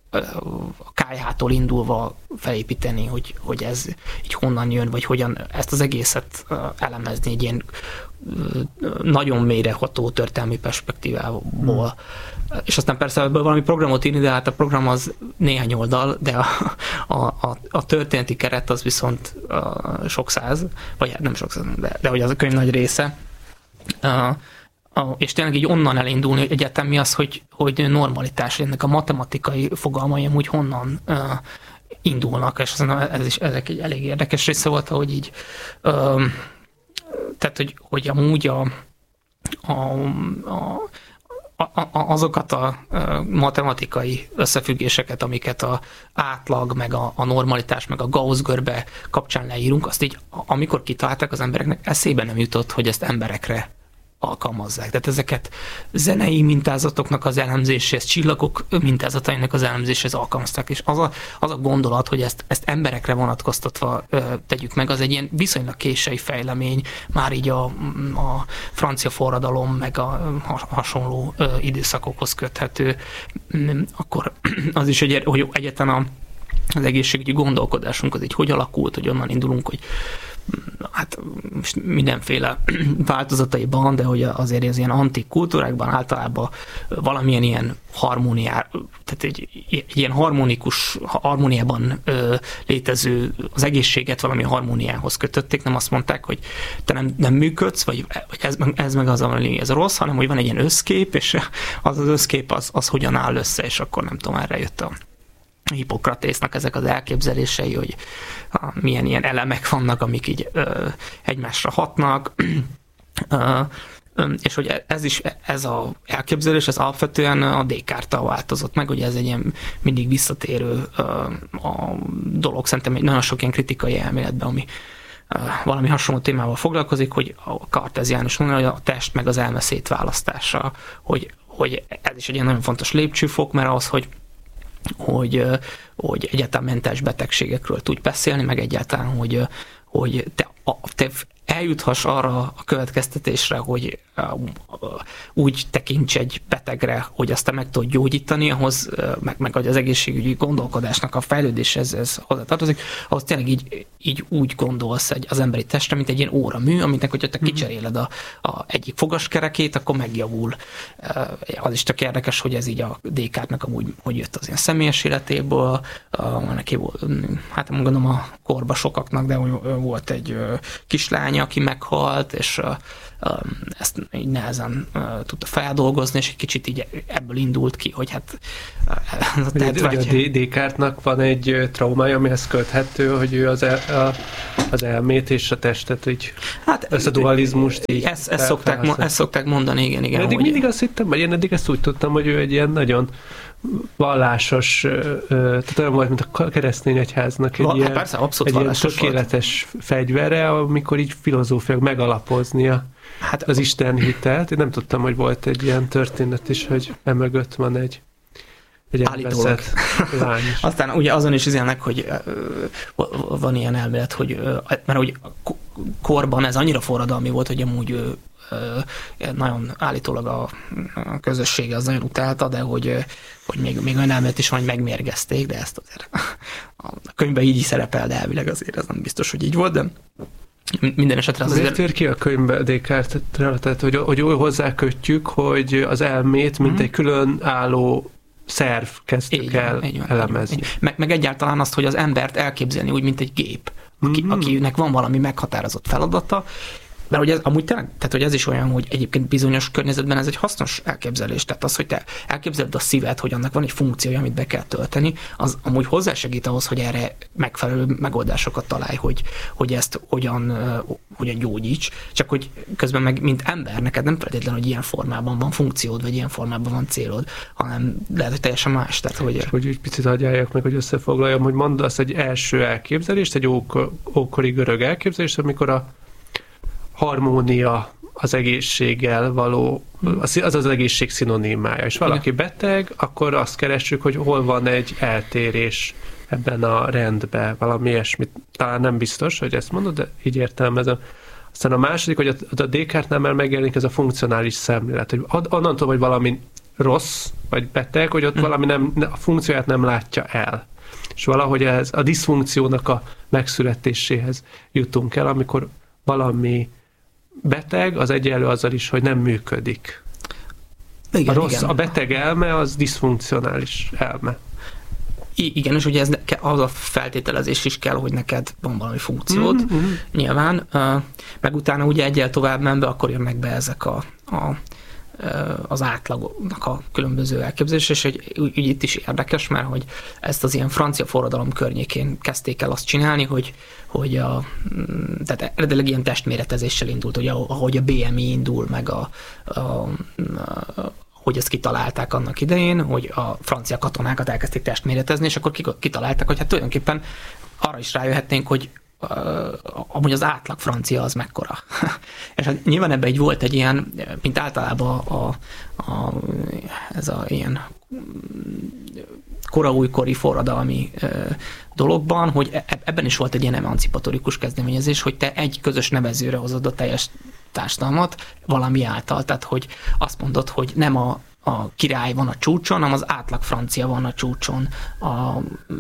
a ká há tól indulva felépíteni, hogy, hogy ez így honnan jön, vagy hogyan ezt az egészet elemezni egy ilyen nagyon mélyreható történelmi perspektívából. Hmm. És aztán persze ebből valami programot írni, de hát a program az néhány oldal, de a, a, a, a történeti keret az viszont a sok száz, vagy nem sok száz, de, de hogy az a könyv nagy része. A, A, és tényleg így onnan elindulni, hogy egyáltalán mi az, hogy, hogy normalitás, ennek a matematikai fogalmai amúgy honnan uh, indulnak, és ez is ezek egy elég érdekes része volt, hogy így uh, tehát, hogy, hogy amúgy a, a, a, a, azokat a matematikai összefüggéseket, amiket a átlag, meg a, a normalitás, meg a Gauss-görbe kapcsán leírunk, azt így amikor kitalálták, az embereknek eszébe nem jutott, hogy ezt emberekre alkalmazzák. Tehát ezeket zenei mintázatoknak az elemzéséhez, csillagok mintázatainak az elemzéséhez alkalmazták, és az a, az a gondolat, hogy ezt, ezt emberekre vonatkoztatva ö, tegyük meg, az egy ilyen viszonylag késői fejlemény, már így a, a francia forradalom, meg a hasonló ö, időszakokhoz köthető. Akkor az is, hogy, hogy egyetlen a, az egészségügyi gondolkodásunk az így hogy alakult, hogy onnan indulunk, hogy hát mindenféle változataiban, de hogy azért az ilyen antik kultúrákban általában valamilyen ilyen harmóniá, tehát egy, egy ilyen harmonikus, harmóniában ö, létező, az egészséget valami harmóniához kötötték, nem azt mondták, hogy te nem, nem működsz, vagy, vagy ez, ez meg az, ami ez a rossz, hanem hogy van egy ilyen összkép, és az az összkép az, az hogyan áll össze, és akkor nem tudom, erre jött a Hippokratésznak ezek az elképzelései, hogy a, milyen ilyen elemek vannak, amik így ö, egymásra hatnak, ö, ö, és hogy ez is, ez az elképzelés, ez alapvetően a Descartes-tal változott meg, hogy ez egy ilyen mindig visszatérő ö, a dolog, szerintem egy nagyon sok ilyen kritikai elméletben, ami ö, valami hasonló témával foglalkozik, hogy a karteziánus mondja, hogy a test meg az elme szétválasztása, hogy, hogy ez is egy ilyen nagyon fontos lépcsőfok, mert az, hogy hogy, hogy egyáltalán mentális betegségekről tudj beszélni, meg egyáltalán, hogy, hogy te, te eljuthass arra a következtetésre, hogy úgy tekints egy betegre, hogy azt te meg tudod gyógyítani, ahhoz, meg, meg az egészségügyi gondolkodásnak a fejlődés, ez, ez hozzátartozik, ahhoz tényleg így, így úgy gondolsz egy, az emberi testre, mint egy ilyen óramű, aminek, hogyha te kicseréled a, a egyik fogaskerekét, akkor megjavul. Az is tök érdekes, hogy ez így a Descartes-nek amúgy, hogy jött az ilyen személyes életéből, neki volt, hát nem gondolom a korba sokaknak, de volt egy kislánya, aki meghalt, és ezt így nehezen tudta feldolgozni, és egy kicsit így ebből indult ki, hogy hát ez a tetvágy... A Descartes-nak van egy traumája, amihez köthető, hogy ő az, el, a, az elmét és a testet így, hát, ezt a dualizmust így... Ezt, ezt, szokták, ezt szokták mondani, igen, igen. Eddig hogy... mindig azt hittem, vagy én eddig ezt úgy tudtam, hogy ő egy ilyen nagyon vallásos, tehát olyan volt, mint a keresztény egyháznak egy, Val, ilyen, hát persze, abszolút egy ilyen tökéletes volt. Fegyvere, amikor így filozófiák megalapoznia hát, az Isten hitelt. Én nem tudtam, hogy volt egy ilyen történet is, hogy emögött van egy egy elveszett lány is. Aztán ugye azon is üzennek, hogy uh, van ilyen elmélet, hogy uh, mert úgy korban ez annyira forradalmi volt, hogy amúgy uh, nagyon állítólag a, a közössége az nagyon utálta, de hogy, hogy még, még olyan elmélet is van, hogy megmérgezték, de ezt azért a könyvben így szerepel, de elvileg azért ez nem biztos, hogy így volt, de minden esetre az azért... azért... Miért ki a könyvbe Descartes-re, tehát hogy, hogy hozzákötjük, hogy az elmét, mint mm. egy külön álló szerv kezdtük így el így van, elemezni. Így. Meg, meg egyáltalán azt, hogy az embert elképzelni úgy, mint egy gép, aki, mm-hmm. akinek van valami meghatározott feladata, mert ugye ez, amúgy tényleg, tehát hogy ez is olyan, hogy egyébként bizonyos környezetben ez egy hasznos elképzelés. Tehát az, hogy te elképzeled a szívet, hogy annak van egy funkciója, amit be kell tölteni, az amúgy hozzásegít ahhoz, hogy erre megfelelő megoldásokat találj, hogy, hogy ezt hogyan, uh, hogyan gyógyíts. Csak hogy közben meg, mint ember, neked nem feltétlenül, hogy ilyen formában van funkciód, vagy ilyen formában van célod, hanem lehet, hogy teljesen más. Tehát, hogy... És hogy úgy picit adjáljak meg, hogy összefoglaljam, hogy mondasz egy első elképzelést, egy ókor, ókori görög elképzelést, amikor a harmónia az egészséggel való, az az egészség szinonimája. És valaki beteg, akkor azt keressük, hogy hol van egy eltérés ebben a rendben, valami ilyesmit. Talán nem biztos, hogy ezt mondod, de így értelmezem. Aztán a második, hogy a, a Descartes-nál megjelenik ez a funkcionális szemlélet, hogy onnantól, hogy valami rossz, vagy beteg, hogy ott mm. valami nem, a funkcióját nem látja el. És valahogy ez a diszfunkciónak a megszületéséhez jutunk el, amikor valami beteg, az egyenlő azzal is, hogy nem működik. Igen, a, rossz, igen. A beteg elme az diszfunkcionális elme. I- igen, és ugye ez ne- az a feltételezés is kell, hogy neked van valami funkciód, mm-hmm. nyilván. Uh, meg utána ugye egyel tovább menve, akkor jönnek be ezek a, a az átlagnak a különböző elképzelés, és hogy úgy, úgy itt is érdekes, mert hogy ezt az ilyen francia forradalom környékén kezdték el azt csinálni, hogy, hogy a, tehát eredetileg ilyen testméretezéssel indult, hogy ahogy a bé em i indul, meg a, a, a hogy ezt kitalálták annak idején, hogy a francia katonákat elkezdték testméretezni, és akkor kitalálták, hogy hát tulajdonképpen arra is rájöhetnénk, hogy Uh, amúgy az átlag francia az mekkora. És hát nyilván ebben így volt egy ilyen, mint általában a, a, ez a ilyen koraújkori forradalmi uh, dologban, hogy ebben is volt egy ilyen emancipatorikus kezdeményezés, hogy te egy közös nevezőre hozod a teljes társadalmat valami által. Tehát, hogy azt mondod, hogy nem a, a király van a csúcson, hanem az átlag francia van a csúcson. A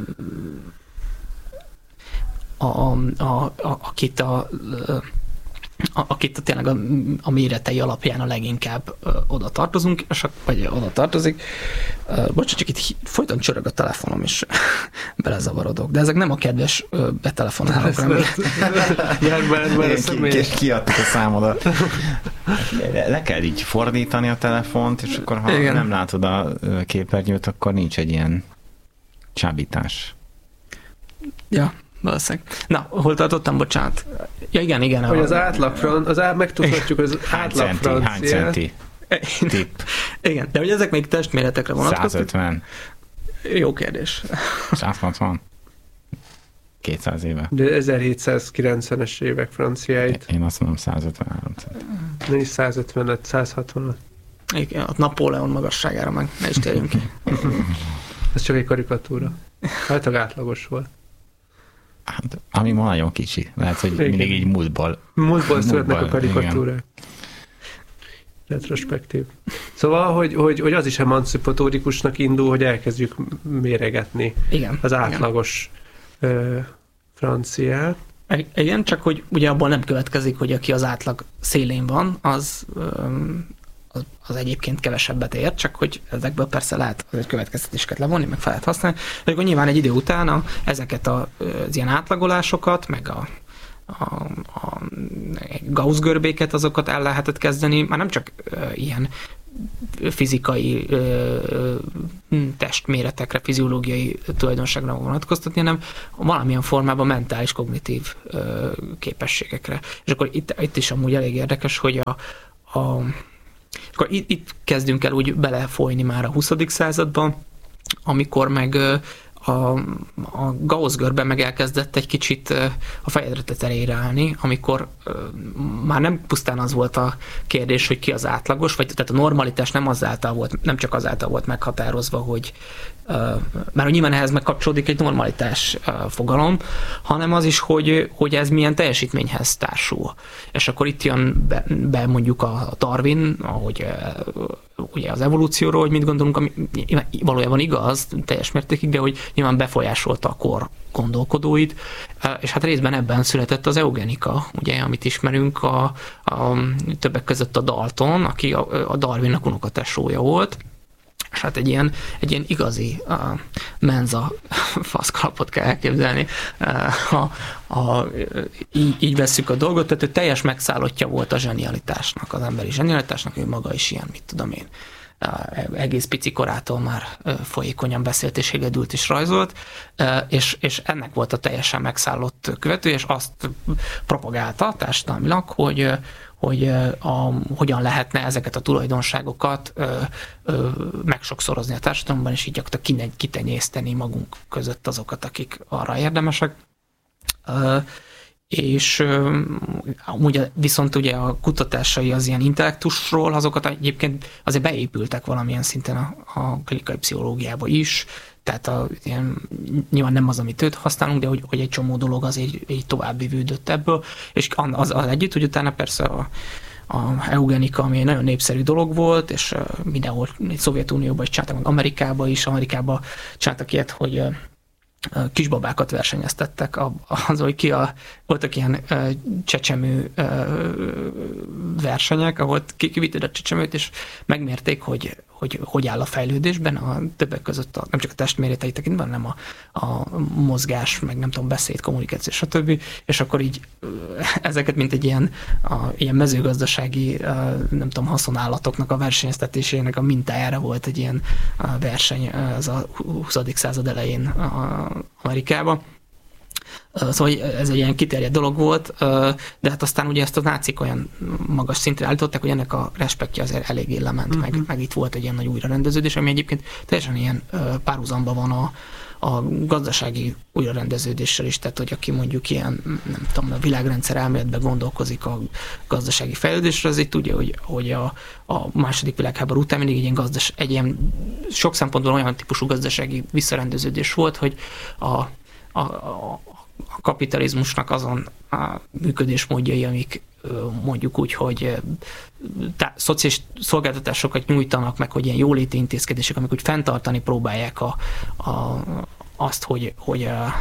A, a, a, akit a, a, akit a, tényleg a, a méretei alapján a leginkább ö, oda tartozunk, vagy oda tartozik. Bocsánat, csak itt folyton csörög a telefonom, és belezavarodok. De ezek nem a kedves ö, betelefonálók, hanem... Kiadtuk a számodat. Le kell így fordítani a telefont, és akkor ha igen. nem látod a képernyőt, akkor nincs egy ilyen csábítás. Ja. Valószínűleg. Na, hol tartottam, bocsánat. Ja, igen, igen. Hogy az átlag francia, az át, megtudhatjuk, hogy az átlag francia. Hány centi? Tipp. Igen, de hogy ezek még testméretekre vonatkoznak? százötven. Jó kérdés. százhatvan. kétszáz éve. De ezerhétszázkilencvenes évek franciáit. Én azt mondom százötvenhárom centi. Nincs százötvenöt, százhatvan. Igen, a Napóleon magasságára meg ne is térjünk ki. Ez csak egy karikatúra. Hát átlagos volt. Hát, ami ma nagyon kicsi. Lehet, hogy igen. mindig így múltból. Múltból születnek a karikatúrák. Retrospektív. Szóval, hogy, hogy, hogy az is emancipatórikusnak indul, hogy elkezdjük méregetni igen. az átlagos ö, franciát. Igen, csak hogy ugye abból nem következik, hogy aki az átlag szélén van, az... Öm, Az, az egyébként kevesebbet ér, csak hogy ezekből persze lehet azért következtetéseket levonni, meg fel lehet használni. De akkor nyilván egy idő után a, ezeket a, az ilyen átlagolásokat, meg a, a, a Gauss görbéket, azokat el lehetett kezdeni, már nem csak uh, ilyen fizikai uh, testméretekre, fiziológiai tulajdonságra vonatkoztatni, hanem valamilyen formában mentális, kognitív uh, képességekre. És akkor itt, itt is amúgy elég érdekes, hogy a, a akkor itt, itt kezdünk el úgy belefolyni már a huszadik században, amikor meg a, a Gauss-görbe meg elkezdett egy kicsit a fejedre tetejére állni, amikor már nem pusztán az volt a kérdés, hogy ki az átlagos, vagy tehát a normalitás nem azáltal volt, nem csak azáltal volt meghatározva, hogy már nyilván ehhez megkapcsolódik egy normalitás fogalom, hanem az is, hogy, hogy ez milyen teljesítményhez társul. És akkor itt jön be, be mondjuk a Darwin, ahogy ugye az evolúcióról, hogy mit gondolunk, ami valójában igaz, teljes mértékig, de hogy nyilván befolyásolta a kor gondolkodóit, és hát részben ebben született az eugenika, ugye, amit ismerünk, a, a többek között a Dalton, aki a, a Darwinnak unokatesója volt, és hát egy ilyen, egy ilyen igazi uh, menza faszkalapot kell elképzelni. Uh, a, a, így, így vesszük a dolgot, tehát ő teljes megszállottja volt a zsenialitásnak, az emberi zsenialitásnak, ő maga is ilyen, mit tudom én. Uh, egész pici korától már uh, folyékonyan beszélt és hegedült és rajzolt, uh, és, és ennek volt a teljesen megszállott követő, és azt propagálta társadalmilag, hogy uh, hogy a, hogyan lehetne ezeket a tulajdonságokat ö, ö, megsokszorozni a társadalomban, és így gyakorlatilag kitenyészteni magunk között azokat, akik arra érdemesek. Ö, és ö, ugye, viszont ugye a kutatásai az ilyen intellektusról, azokat egyébként azért beépültek valamilyen szinten a, a klinikai pszichológiába is, tehát a, ilyen, nyilván nem az, amit őt használunk, de hogy, hogy egy csomó dolog az egy, egy tovább vívődött ebből, és az, az együtt, hogy utána persze a, a eugenika, ami egy nagyon népszerű dolog volt, és mindenhol, Szovjetunióban is csináltak, meg Amerikában is, Amerikában csináltak ilyet, hogy kisbabákat versenyeztettek az, hogy ki a, voltak ilyen uh, csecsemő uh, versenyek, ahol kivitted a csecsemőt, és megmérték, hogy hogy hogy áll a fejlődésben, a többek között a, nem csak a testméretei tekintben, hanem a, a mozgás, meg nem tudom, beszéd, kommunikáció, stb. És akkor így ezeket, mint egy ilyen, a, ilyen mezőgazdasági, nem tudom, haszonállatoknak a versenyeztetésének a mintájára volt egy ilyen verseny az a huszadik század elején Amerikában. Szóval ez egy ilyen kiterjedt dolog volt, de hát aztán ugye ezt a nácik olyan magas szintre állították, hogy ennek a respektje azért eléggé lement, uh-huh. meg, meg itt volt egy ilyen nagy újrarendeződés, ami egyébként teljesen ilyen párhuzamban van a, a gazdasági újrarendeződéssel is, tehát hogy aki mondjuk ilyen, nem tudom, a világrendszer elméletben gondolkozik a gazdasági fejlődésre, az így tudja, hogy, hogy a, a második világháború után mindig egy ilyen, gazdas, egy ilyen sok szempontból olyan típusú gazdasági visszarendeződés volt, hogy a, a, a a kapitalizmusnak azon a működésmódjai, amik mondjuk úgy, hogy tá- szociális szolgáltatásokat nyújtanak meg, hogy ilyen jóléti intézkedések, amik úgy fenntartani próbálják a, a, azt, hogy, hogy a,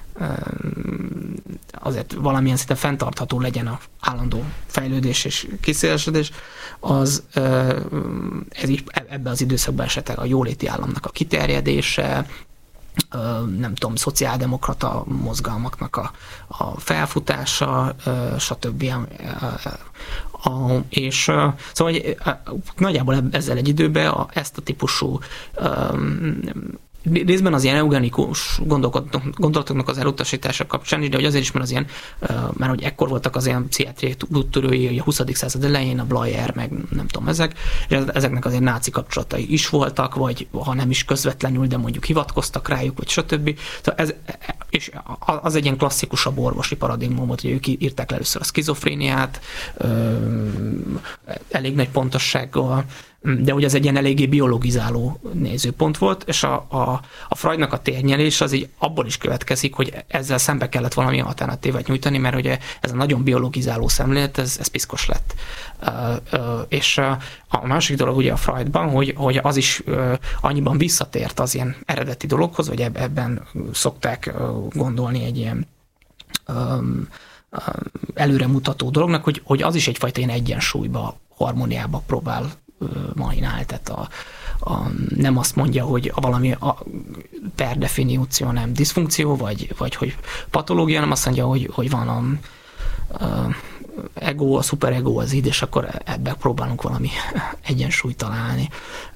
azért valamilyen szinten fenntartható legyen a állandó fejlődés és kiszélesedés, az ez így ebben az időszakban esetleg a jóléti államnak a kiterjedése, nem tudom, szociáldemokrata mozgalmaknak a, a felfutása, stb. A, és szóval nagyjából ezzel egy időben a, ezt a típusú részben az ilyen eugenikus gondolatoknak az elutasítása kapcsán is, de hogy azért is, mert az ilyen, már hogy ekkor voltak az ilyen pszichiátriai úttörői a huszadik század elején, a Blayer, meg nem tudom, ezek, és ezeknek azért náci kapcsolatai is voltak, vagy ha nem is közvetlenül, de mondjuk hivatkoztak rájuk, vagy stb. Szóval ez, és az egy ilyen klasszikusabb orvosi paradigma volt, hogy ők írták le először a szkizofréniát, elég nagy pontossággal, de ugye ez egy ilyen eléggé biologizáló nézőpont volt, és a, a, a Freudnak a térnyelés az így abból is következik, hogy ezzel szembe kellett valamilyen alternatívát nyújtani, mert ugye ez a nagyon biologizáló szemlélet, ez, ez piszkos lett. Uh, uh, és uh, a másik dolog ugye a Freudban, hogy, hogy az is uh, annyiban visszatért az ilyen eredeti dologhoz, hogy eb- ebben szokták uh, gondolni egy ilyen um, uh, előremutató dolognak, hogy, hogy az is egyfajta ilyen egyensúlyba, harmóniába próbál mainál, tehát a, a, nem azt mondja, hogy a valami a, per definíció nem diszfunkció, vagy, vagy hogy patológia, hanem azt mondja, hogy, hogy van a, a ego, a szuperego, az id, és akkor ebben próbálunk valami egyensúlyt találni.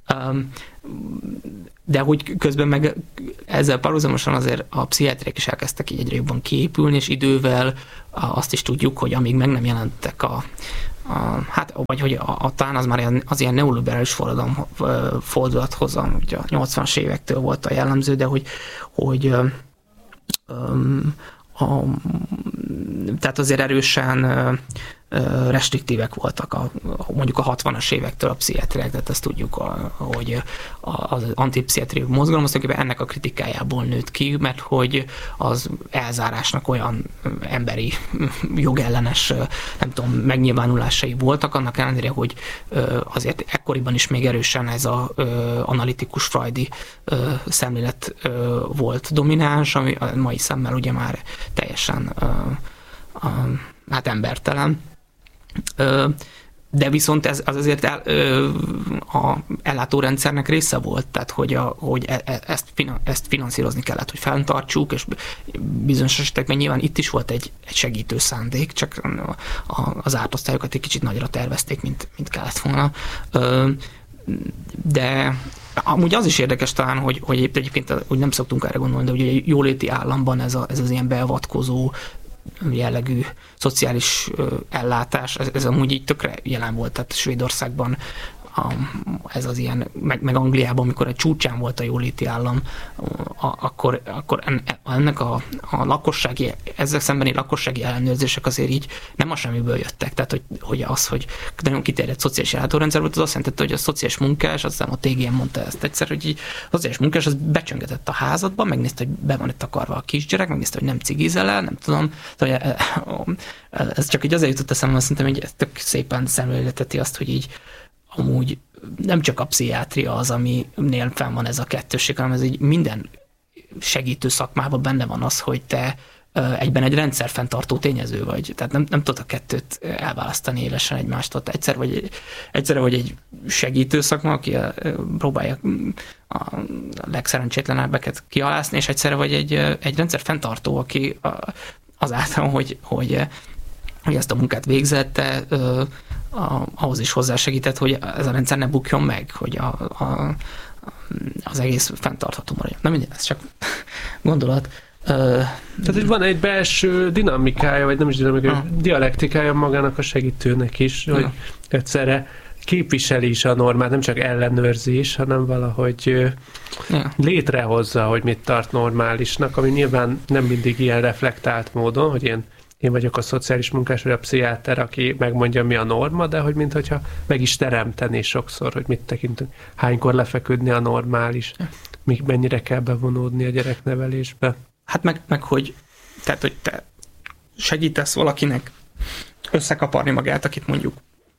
De hogy közben meg ezzel párhuzamosan azért a pszichiátriák is elkezdtek így egyre jobban kiépülni, és idővel azt is tudjuk, hogy amíg meg nem jelentek a a, hát, vagy hogy a, a, talán az már ilyen, az ilyen neoliberális forradalom fordulathoz, ugye a nyolcvanas évektől volt a jellemző, de hogy, hogy um, a, tehát azért erősen restriktívek voltak a, mondjuk a hatvanas évektől a pszichiátriák, tehát ezt tudjuk, a, hogy az antipszichiátriai mozgalom az ennek a kritikájából nőtt ki, mert hogy az elzárásnak olyan emberi jogellenes, nem tudom, megnyilvánulásai voltak, annak ellenére, hogy azért ekkoriban is még erősen ez az analitikus freudi szemlélet volt domináns, ami a mai szemmel ugye már teljesen hát embertelen. De viszont ez az azért el, a ellátórendszernek része volt, tehát hogy, a, hogy ezt, ezt finanszírozni kellett, hogy fenntartsuk, és bizonyos esetekben nyilván itt is volt egy, egy segítő szándék, csak az ártosztályokat egy kicsit nagyra tervezték, mint, mint kellett volna. De amúgy az is érdekes talán, hogy, hogy egyébként úgy nem szoktunk erre gondolni, de ugye egy jóléti államban ez, a, ez az ilyen beavatkozó jellegű szociális ellátás, ez, ez amúgy így tökre jelen volt, tehát Svédországban a, ez az ilyen, meg, meg Angliában, amikor egy csúcsán volt a jóléti állam, a, akkor, akkor ennek a, a lakossági, ezzel szembeni lakossági ellenőrzések azért így nem a semmiből jöttek, tehát hogy, hogy az, hogy nagyon kiterjedt szociális ellátórendszer volt, az azt jelentette, hogy a szociális munkás, aztán a té gé em mondta ezt egyszer, hogy így, a szociális munkás az becsöngetett a házadba, megnézte, hogy be van itt takarva a kisgyerek, megnézte, hogy nem cigizel el, nem tudom, szóval ez csak így azért jutott eszembe, szerintem, hogy ez tök szépen szemlélteteti azt, hogy így amúgy nem csak a pszichiátria az, aminél fenn van ez a kettősség, hanem ez így minden segítő szakmában benne van az, hogy te egyben egy rendszerfenntartó tényező vagy. Tehát nem, nem tudod a kettőt elválasztani élesen egymástól. Egyszer vagy, egyszerre vagy egy segítő szakma, aki próbálja a legszerencsétlenebbeket kihalászni, és egyszerre vagy egy, egy rendszerfenntartó, aki azáltal, hogy, hogy, hogy ezt a munkát végzette, A, ahhoz is hozzásegített, hogy ez a rendszer ne bukjon meg, hogy a, a, az egész fenntartható maradjon. Na mindegy, ez csak gondolat. Tehát, hogy van egy belső dinamikája, vagy nem is dinamikája, ha. dialektikája magának a segítőnek is, hogy ja. egyszerre képviseli is a normát, nem csak ellenőrzi is, hanem valahogy ja. létrehozza, hogy mit tart normálisnak, ami nyilván nem mindig ilyen reflektált módon, hogy én Én vagyok a szociális munkás, vagy a pszichiáter, aki megmondja, mi a norma, de hogy mintha meg is teremtené sokszor, hogy mit tekintünk, hánykor lefeküdni a normális, még mennyire kell bevonódni a gyereknevelésbe. Hát meg, meg hogy, tehát, hogy te segítesz valakinek összekaparni magát, akit mondjuk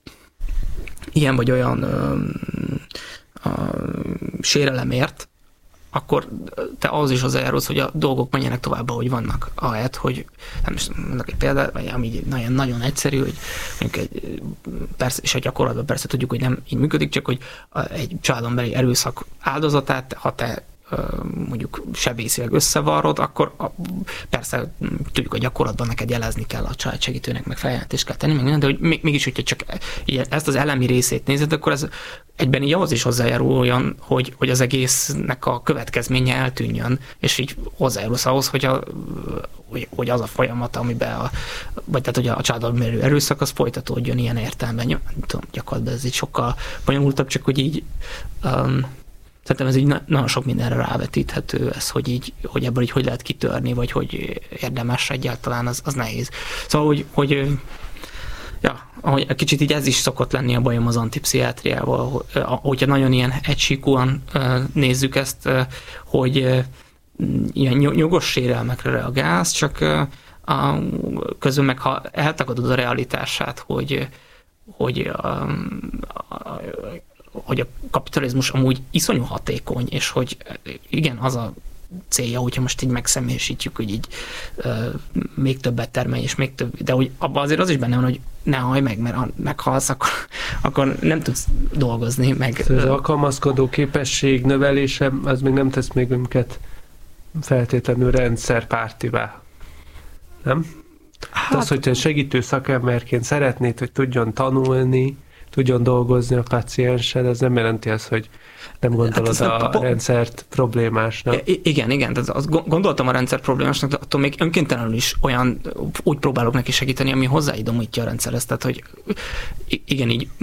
ilyen vagy olyan ö, ö, sérelemért, akkor te az is hozzájárulsz, hogy a dolgok menjenek tovább, ahogy vannak. Ahelyett, hogy nem is mondok egy példát, vagy ami nagyon, nagyon egyszerű, hogy egy, persze, és a gyakorlatban persze tudjuk, hogy nem így működik, csak hogy egy családon belüli erőszak áldozatát, ha te mondjuk sebészileg összevarrod, akkor a, persze tudjuk, a gyakorlatban neked jelezni kell a családsegítőnek, meg feljelentést kell tenni, meg minden, de hogy mégis, hogyha csak ezt az elemi részét nézed, akkor ez egyben így ahhoz is hozzájáruljon, hogy, hogy az egésznek a következménye eltűnjön, és így hozzájárulsz ahhoz, hogy, a, hogy, hogy az a folyamat, amiben a, vagy tehát, hogy a családon belüli erőszak, az folytatódjon ilyen értelemben. Nem tudom, gyakorlatban ez így sokkal bonyolultabb, csak hogy így um, szerintem ez így nagyon sok mindenre rávetíthető, ez, hogy, így, hogy ebből így hogy lehet kitörni, vagy hogy érdemes egyáltalán, az, az nehéz. Szóval, hogy, hogy ja, ahogy kicsit így ez is szokott lenni a bajom az antipszichiátriával, hogyha nagyon ilyen egysíkúan nézzük ezt, hogy ilyen nyugos sérelmekre reagálsz, csak a, közben meg ha eltagadod a realitását, hogy, hogy a, a, hogy a kapitalizmus amúgy iszonyú hatékony, és hogy igen, az a célja, hogyha most így megszemélyesítjük, hogy így uh, még többet termelj, és még több, de hogy abban azért az is benne van, hogy ne hallj meg, mert ha meghalsz, akkor, akkor nem tudsz dolgozni. Meg, az alkalmazkodó képesség növelése, az még nem tesz még minket feltétlenül rendszerpártivá. Nem? Hát, az, hogy te segítő szakemberként szeretnéd, hogy tudjon tanulni, tudjon dolgozni a paciensed, ez nem jelenti azt, hogy nem gondolod hát a, a rendszert problémásnak. I- igen, igen, tehát azt gondoltam a rendszer problémásnak, de attól még önkéntelenül is olyan, úgy próbálok neki segíteni, ami hozzáidomítja a rendszerhez. Tehát, hogy igen, így